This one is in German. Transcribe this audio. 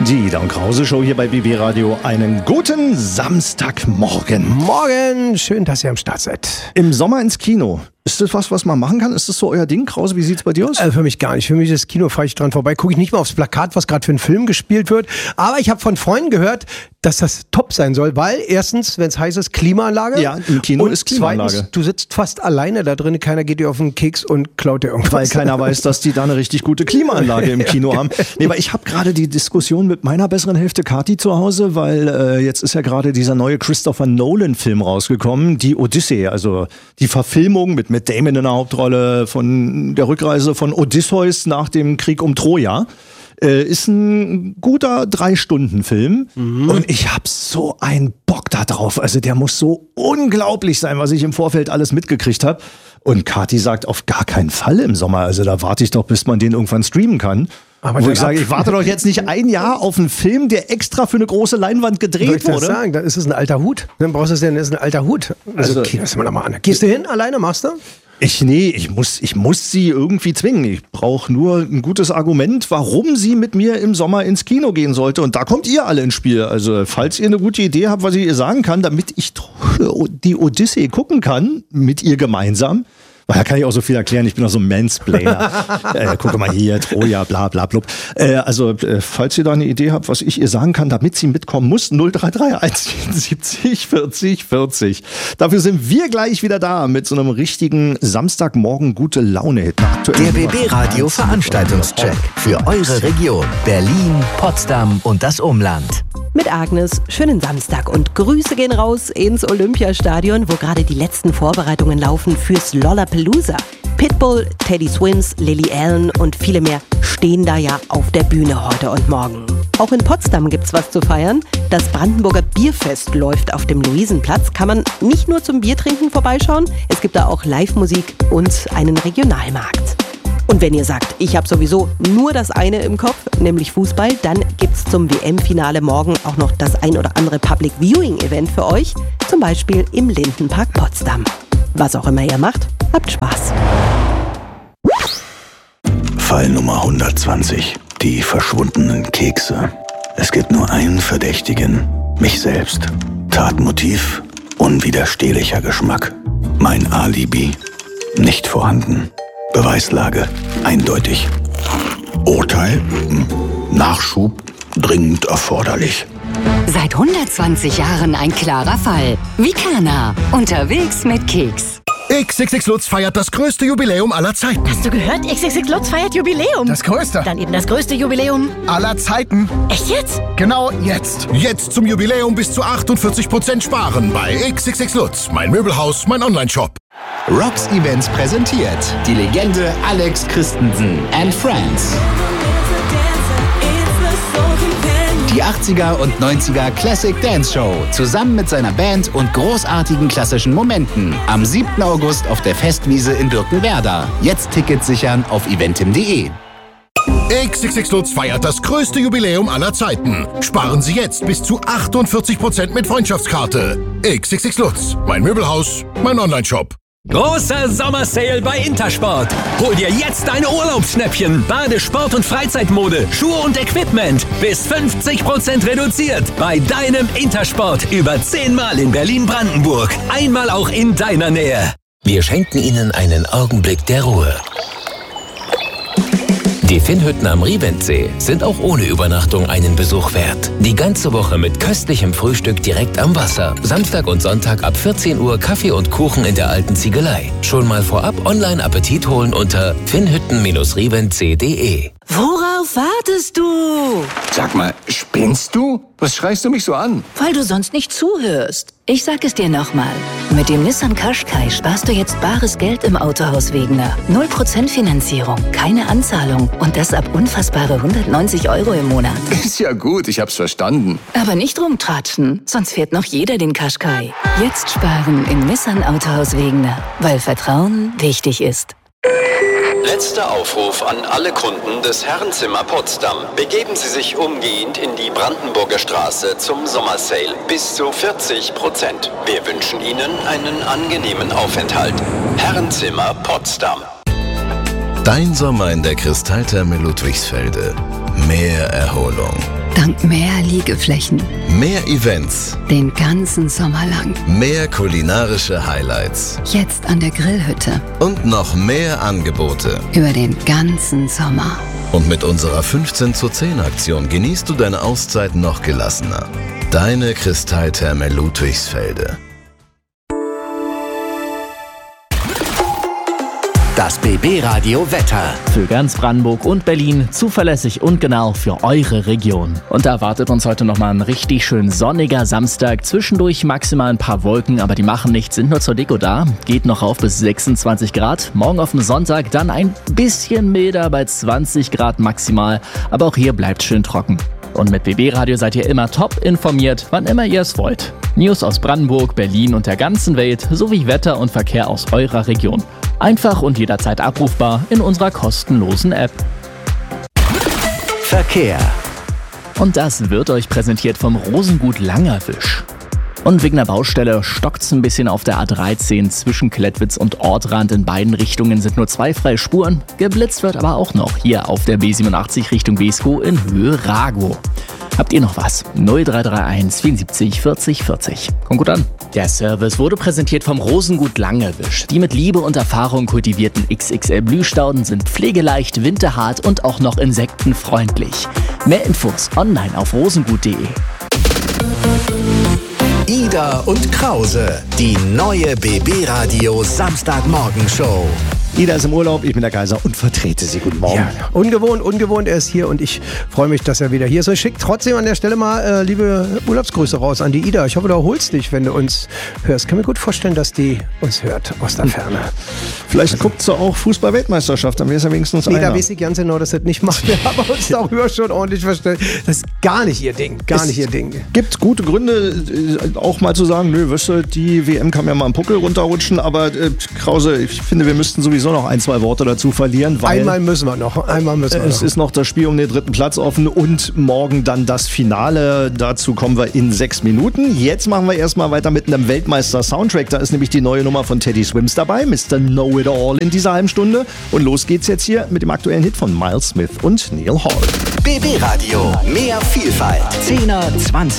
Die Ida und Krause Show hier bei BB Radio. Einen guten Samstagmorgen. Morgen, schön, dass ihr am Start seid. Im Sommer ins Kino. Ist das was man machen kann? Ist das so euer Ding, Krause? Wie sieht's bei dir aus? Für mich gar nicht. Für mich ist das Kino, fahre ich dran vorbei. Gucke ich nicht mal aufs Plakat, was gerade für einen Film gespielt wird. Aber ich habe von Freunden gehört, dass das top sein soll, weil erstens, wenn es heiß ist, Klimaanlage. Ja, im Kino ist Klimaanlage. Zweitens, du sitzt fast alleine da drin, keiner geht dir auf den Keks und klaut dir irgendwas. Weil keiner weiß, dass die da eine richtig gute Klimaanlage im Kino haben. Nee, aber ich habe gerade die Diskussion mit meiner besseren Hälfte Kathi zu Hause, weil jetzt ist ja gerade dieser neue Christopher Nolan-Film rausgekommen, die Odyssee, also die Verfilmung mit Damon in der Hauptrolle von der Rückreise von Odysseus nach dem Krieg um Troja. Ist ein guter 3-Stunden-Film und ich habe so einen Bock da drauf. Also der muss so unglaublich sein, was ich im Vorfeld alles mitgekriegt habe. Und Kathi sagt, auf gar keinen Fall im Sommer. Also da warte ich doch, bis man den irgendwann streamen kann. Aber wo ich sage, ich warte doch jetzt nicht ein Jahr auf einen Film, der extra für eine große Leinwand gedreht wurde. Ich sagen, dann ist es ein alter Hut. Dann brauchst du es ja, das ist ein alter Hut. Also okay, das mal nochmal an. Gehst du hin, alleine, machst du? Ich muss sie irgendwie zwingen. Ich brauche nur ein gutes Argument, warum sie mit mir im Sommer ins Kino gehen sollte. Und da kommt ihr alle ins Spiel. Also falls ihr eine gute Idee habt, was ich ihr sagen kann, damit ich die Odyssee gucken kann, mit ihr gemeinsam. Weil da kann ich auch so viel erklären, ich bin auch so ein Mansplainer. Gucke mal hier, Troja, bla bla blub. Falls ihr da eine Idee habt, was ich ihr sagen kann, damit sie mitkommen muss, 033 174 40 40. Dafür sind wir gleich wieder da mit so einem richtigen Samstagmorgen gute Laune-Hit. Der BB Radio Veranstaltungscheck für eure Region, Berlin, Potsdam und das Umland. Mit Agnes, schönen Samstag und Grüße gehen raus ins Olympiastadion, wo gerade die letzten Vorbereitungen laufen fürs Lollapalooza. Pitbull, Teddy Swims, Lily Allen und viele mehr stehen da ja auf der Bühne heute und morgen. Auch in Potsdam gibt's was zu feiern. Das Brandenburger Bierfest läuft auf dem Luisenplatz. Kann man nicht nur zum Biertrinken vorbeischauen, es gibt da auch Live-Musik und einen Regionalmarkt. Und wenn ihr sagt, ich habe sowieso nur das eine im Kopf, nämlich Fußball, dann gibt's zum WM-Finale morgen auch noch das ein oder andere Public Viewing-Event für euch, zum Beispiel im Lindenpark Potsdam. Was auch immer ihr macht, habt Spaß. Fall Nummer 120. Die verschwundenen Kekse. Es gibt nur einen Verdächtigen. Mich selbst. Tatmotiv. Unwiderstehlicher Geschmack. Mein Alibi. Nicht vorhanden. Beweislage. Eindeutig. Urteil. Nachschub. Dringend erforderlich. Seit 120 Jahren ein klarer Fall. Vicana. Unterwegs mit Keks. XXX Lutz feiert das größte Jubiläum aller Zeiten. Hast du gehört? XXX Lutz feiert Jubiläum. Das größte. Dann eben das größte Jubiläum aller Zeiten. Echt jetzt? Genau jetzt. Jetzt zum Jubiläum bis zu 48% sparen bei XXX Lutz. Mein Möbelhaus, mein Onlineshop. Rocks Events präsentiert die Legende Alex Christensen and Friends. Die 80er und 90er Classic Dance Show zusammen mit seiner Band und großartigen klassischen Momenten. Am 7. August auf der Festwiese in Birkenwerder. Jetzt Tickets sichern auf eventim.de. XXX Lutz feiert das größte Jubiläum aller Zeiten. Sparen Sie jetzt bis zu 48% mit Freundschaftskarte. XXX Lutz. Mein Möbelhaus, mein Onlineshop. Großer Sommersale bei Intersport. Hol dir jetzt deine Urlaubsschnäppchen. Badesport- und Freizeitmode, Schuhe und Equipment. Bis 50% reduziert. Bei deinem Intersport. Über 10-mal in Berlin-Brandenburg. Einmal auch in deiner Nähe. Wir schenken Ihnen einen Augenblick der Ruhe. Die Finnhütten am Riventsee sind auch ohne Übernachtung einen Besuch wert. Die ganze Woche mit köstlichem Frühstück direkt am Wasser. Samstag und Sonntag ab 14 Uhr Kaffee und Kuchen in der alten Ziegelei. Schon mal vorab online Appetit holen unter finnhütten-riventsee.de. Worauf wartest du? Sag mal, spinnst du? Was schreist du mich so an? Weil du sonst nicht zuhörst. Ich sag es dir nochmal. Mit dem Nissan Qashqai sparst du jetzt bares Geld im Autohaus Wegener. 0% Finanzierung, keine Anzahlung und das ab unfassbare 190 € im Monat. Ist ja gut, ich hab's verstanden. Aber nicht rumtratschen, sonst fährt noch jeder den Qashqai. Jetzt sparen im Nissan Autohaus Wegener, weil Vertrauen wichtig ist. Letzter Aufruf an alle Kunden des Herrenzimmer Potsdam. Begeben Sie sich umgehend in die Brandenburger Straße zum Sommersale. Bis zu 40%. Wir wünschen Ihnen einen angenehmen Aufenthalt. Herrenzimmer Potsdam. Dein Sommer in der Kristalltherme Ludwigsfelde. Mehr Erholung. Dank mehr Liegeflächen. Mehr Events. Den ganzen Sommer lang. Mehr kulinarische Highlights. Jetzt an der Grillhütte. Und noch mehr Angebote. Über den ganzen Sommer. Und mit unserer 15:10 Aktion genießt du deine Auszeit noch gelassener. Deine Kristalltherme Ludwigsfelde. Das BB-Radio Wetter. Für ganz Brandenburg und Berlin zuverlässig und genau für eure Region. Und da erwartet uns heute nochmal ein richtig schön sonniger Samstag. Zwischendurch maximal ein paar Wolken, aber die machen nichts, sind nur zur Deko da. Geht noch auf bis 26 Grad. Morgen auf dem Sonntag dann ein bisschen milder bei 20 Grad maximal. Aber auch hier bleibt schön trocken. Und mit BB-Radio seid ihr immer top informiert, wann immer ihr es wollt. News aus Brandenburg, Berlin und der ganzen Welt sowie Wetter und Verkehr aus eurer Region. Einfach und jederzeit abrufbar in unserer kostenlosen App. Verkehr. Und das wird euch präsentiert vom Rosengut Langerwisch. Und wegen der Baustelle stockt's ein bisschen auf der A13 zwischen Klettwitz und Ortrand. In beiden Richtungen sind nur 2 freie Spuren. Geblitzt wird aber auch noch hier auf der B87 Richtung Beeskow in Höhe Ragow. Habt ihr noch was? 0331 74 40 40. Kommt gut an. Der Service wurde präsentiert vom Rosengut Langerwisch. Die mit Liebe und Erfahrung kultivierten XXL Blühstauden sind pflegeleicht, winterhart und auch noch insektenfreundlich. Mehr Infos online auf rosengut.de. Ida und Krause, die neue BB-Radio Samstagmorgenshow. Ida ist im Urlaub, ich bin der Kaiser und vertrete sie. Guten Morgen. Ja, ungewohnt, er ist hier und ich freue mich, dass er wieder hier ist. Ich schicke trotzdem an der Stelle mal liebe Urlaubsgrüße raus an die Ida. Ich hoffe, du erholst dich, wenn du uns hörst. Ich kann mir gut vorstellen, dass die uns hört aus der Ferne. Vielleicht guckt sie auch Fußball-Weltmeisterschaft, dann wäre es ja wenigstens einer. Da weiß ich ganz genau, dass das nicht macht. Wir haben uns darüber schon ordentlich verstellt. Das ist gar nicht ihr Ding. Gibt gute Gründe, auch mal zu sagen, nö, weißt du, die WM kann ja mal am Puckel runterrutschen, aber Krause, ich finde, wir müssten sowieso noch 1-2 Worte dazu verlieren, weil Einmal müssen wir noch. Es ist noch das Spiel um den 3. Platz offen und morgen dann das Finale. Dazu kommen wir in 6 Minuten. Jetzt machen wir erstmal weiter mit einem Weltmeister-Soundtrack. Da ist nämlich die neue Nummer von Teddy Swims dabei, Mr. Know-It-All in dieser halben Stunde. Und los geht's jetzt hier mit dem aktuellen Hit von Miles Smith und Neil Hall. BB Radio, mehr Vielfalt. 10er, 20er.